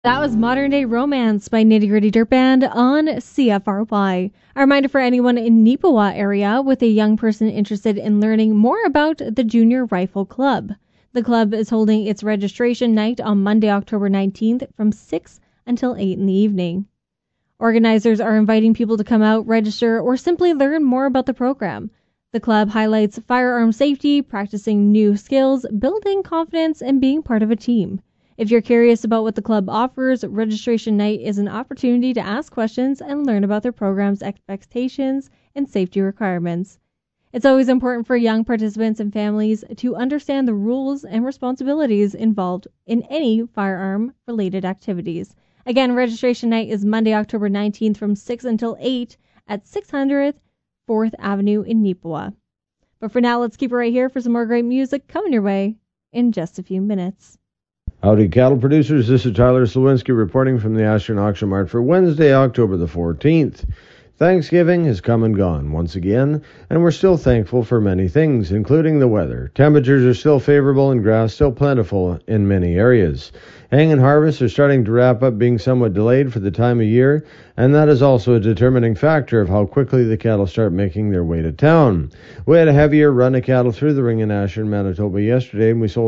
That was Modern Day Romance by Nitty Gritty Dirt Band on CFRY. A reminder for anyone in Neepawa area with a young person interested in learning more about the Junior Rifle Club. The club is holding its registration night on Monday, October 19th from 6 until 8 in the evening. Organizers are inviting people to come out, register, or simply learn more about the program. The club highlights firearm safety, practicing new skills, building confidence, and being part of a team. If you're curious about what the club offers, registration night is an opportunity to ask questions and learn about their program's expectations and safety requirements. It's always important for young participants and families to understand the rules and responsibilities involved in any firearm-related activities. Again, registration night is Monday, October 19th from 6 until 8 at 600th 4th Avenue in Neepawa. But for now, let's keep it right here for some more great music coming your way in just a few minutes. Howdy, cattle producers. This is Tyler Slawinski reporting from the Ashern Auction Mart for Wednesday, October the 14th. Thanksgiving has come and gone once again, and we're still thankful for many things, including the weather. Temperatures are still favorable and grass still plentiful in many areas. Hanging harvests are starting to wrap up, being somewhat delayed for the time of year, and that is also a determining factor of how quickly the cattle start making their way to town. We had a heavier run of cattle through the ring in Ashern, Manitoba yesterday, and we sold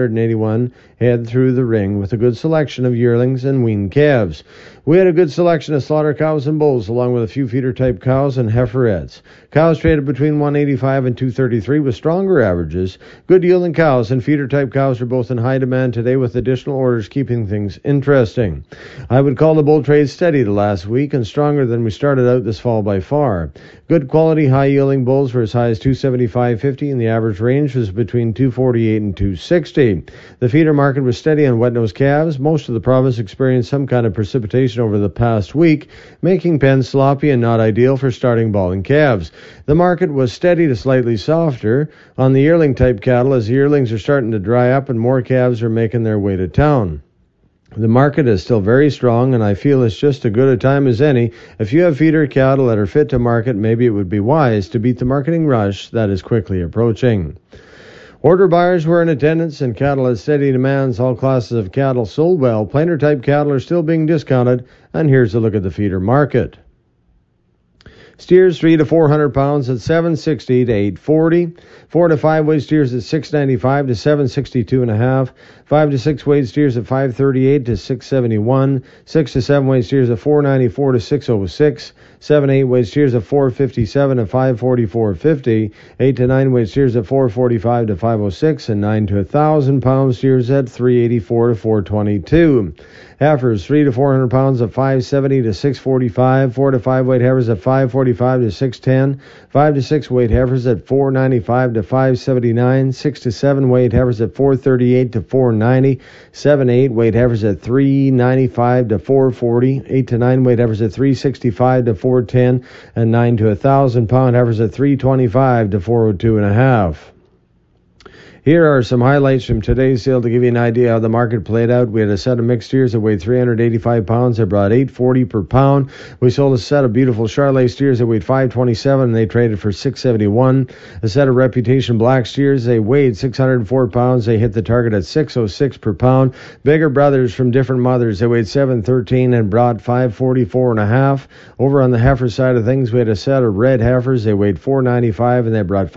781 head through the ring with a good selection of yearlings and weaned calves. We had a good selection of slaughter cows and bulls, along with a few feeder-type cows and heiferettes. Cows traded between 185 and 233 with stronger averages. Good yielding cows and feeder-type cows are both in high demand today, with additional orders keeping things interesting. I would call the bull trade steady the last week and stronger than we started out this fall by far. Good quality, high-yielding bulls were as high as 275.50, and the average range was between 248 and 260. The feeder market was steady on wet-nosed calves. Most of the province experienced some kind of precipitation over the past week, making pens sloppy and not ideal for starting balling calves. The market was steady to slightly softer on the yearling-type cattle, as the yearlings are starting to dry up and more calves are making their way to town. The market is still very strong, and I feel it's just as good a time as any. If you have feeder cattle that are fit to market, maybe it would be wise to beat the marketing rush that is quickly approaching. Order buyers were in attendance, and cattle at steady demands. All classes of cattle sold well. Plainer type cattle are still being discounted, and here's a look at the feeder market. Steers 3 to 400 pounds at 760 to 840. 4 to 5 weight steers at 695 to 762 and a half. 5 to 6 weight steers at 538 to 671. 6 to 7 weight steers at 494 to 606. 7 to 8 weight steers at 457 to 544.50. 8 to 9 weight steers at 445 to 506, and 9 to 1,000 pound steers at 384 to 422. Heifers 3 to 400 pounds at 570 to 645. 4 to 5 weight heifers at 545 to 610. 5 to 6 weight heifers at 495 to 579. 6 to 7 weight heifers at 438 to 490. 7 to 8 weight heifers at 395 to 440. 8 to 9 weight heifers at 365 to 410, and 9 to 1,000 pound heifers at 325 to 402 and a half. Here are some highlights from today's sale to give you an idea how the market played out. We had a set of mixed steers that weighed 385 pounds. They brought $8.40 per pound. We sold a set of beautiful Charolais steers that weighed 527, and they traded for $671. A set of Reputation black steers, they weighed 604 pounds. They hit the target at $606 per pound. Bigger brothers from different mothers, they weighed 713 and brought $544 and a half. Over on the heifer side of things, we had a set of red heifers. They weighed 495, and they brought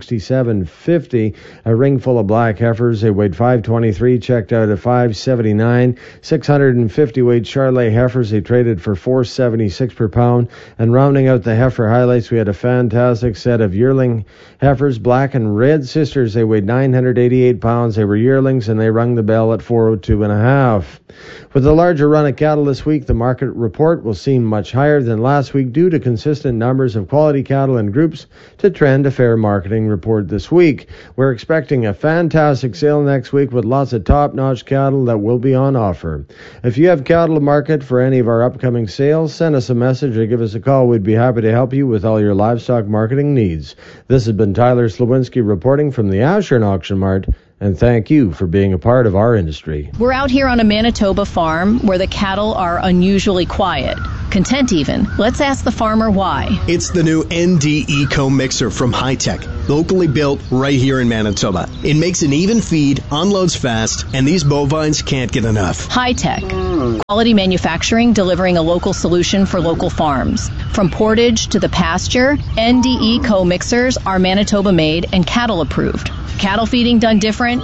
$567.50. A ring full of black heifers, they weighed 523, checked out at 579. 650 weight Charolais heifers, they traded for $476 per pound. And rounding out the heifer highlights, we had a fantastic set of yearling heifers, black and red sisters. They weighed 988 pounds. They were yearlings, and they rung the bell at 402 and a half. With a larger run of cattle this week, the market report will seem much higher than last week due to consistent numbers of quality cattle and groups to trend a fair marketing report this week. We're expecting a fantastic sale next week with lots of top-notch cattle that will be on offer. If you have cattle to market for any of our upcoming sales, send us a message or give us a call. We'd be happy to help you with all your livestock marketing needs. This has been Tyler Slawinski reporting from the Ashern Auction Mart, and thank you for being a part of our industry. We're out here on a Manitoba farm where the cattle are unusually quiet, content even. Let's ask the farmer why. It's the new ND Eco Mixer from Hi-Tech, locally built right here in Manitoba. It makes an even feed, unloads fast, and these bovines can't get enough. Hi-Tech, Quality manufacturing, delivering a local solution for local farms. From portage to the pasture, NDE co-mixers are Manitoba made and cattle approved. Cattle feeding done different,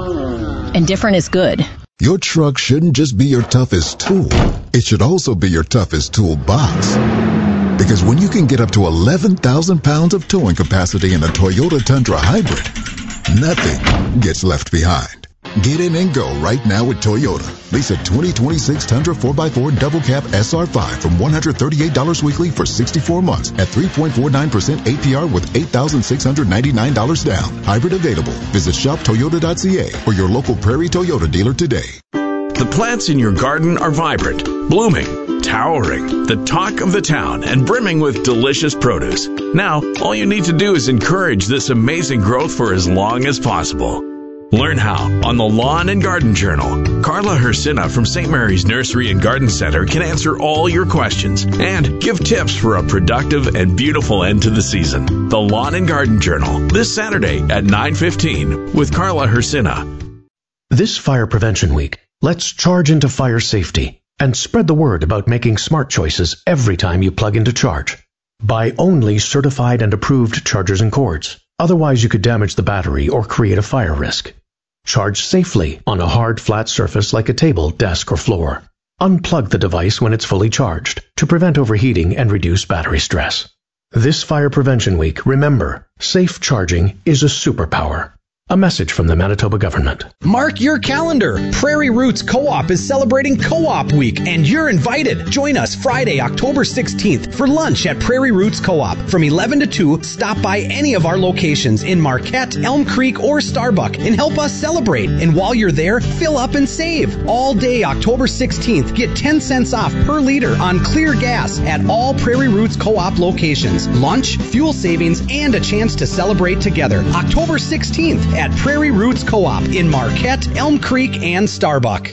and different is good. Your truck shouldn't just be your toughest tool. It should also be your toughest toolbox. Because when you can get up to 11,000 pounds of towing capacity in a Toyota Tundra Hybrid, nothing gets left behind. Get in and go right now with Toyota. Lease a 2026 Tundra 4x4 Double Cab SR5 from $138 weekly for 64 months at 3.49% APR with $8,699 down. Hybrid available. Visit shoptoyota.ca or your local Prairie Toyota dealer today. The plants in your garden are vibrant, blooming, towering, the talk of the town, and brimming with delicious produce. Now, all you need to do is encourage this amazing growth for as long as possible. Learn how on the Lawn and Garden Journal. Carla Hersina from St. Mary's Nursery and Garden Center can answer all your questions and give tips for a productive and beautiful end to the season. The Lawn and Garden Journal, this Saturday at 9:15 with Carla Hersina. This Fire Prevention Week, let's charge into fire safety and spread the word about making smart choices every time you plug in to charge. Buy only certified and approved chargers and cords. Otherwise, you could damage the battery or create a fire risk. Charge safely on a hard, flat surface like a table, desk, or floor. Unplug the device when it's fully charged to prevent overheating and reduce battery stress. This Fire Prevention Week, remember, safe charging is a superpower. A message from the Manitoba government. Mark your calendar. Prairie Roots Co-op is celebrating Co-op Week, and you're invited. Join us Friday, October 16th for lunch at Prairie Roots Co-op. From 11 to 2, stop by any of our locations in Marquette, Elm Creek, or Starbuck and help us celebrate. And while you're there, fill up and save. All day, October 16th, get 10 cents off per liter on clear gas at all Prairie Roots Co-op locations. Lunch, fuel savings, and a chance to celebrate together. October 16th at Prairie Roots Co-op in Marquette, Elm Creek, and Starbuck.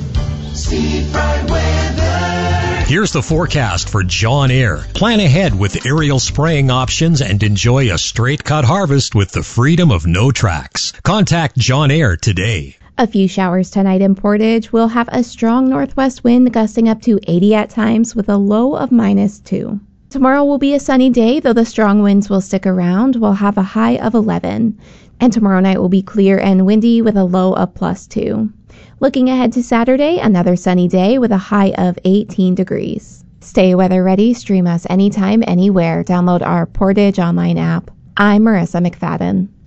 Here's the forecast for John Eyre. Plan ahead with aerial spraying options and enjoy a straight cut harvest with the freedom of no tracks. Contact John Eyre today. A few showers tonight in Portage. We'll have a strong northwest wind gusting up to 80 at times with a low of -2. Tomorrow will be a sunny day, though the strong winds will stick around. We'll have a high of 11. And tomorrow night will be clear and windy with a low of +2. Looking ahead to Saturday, another sunny day with a high of 18 degrees. Stay weather ready. Stream us anytime, anywhere. Download our Portage online app. I'm Marissa McFadden.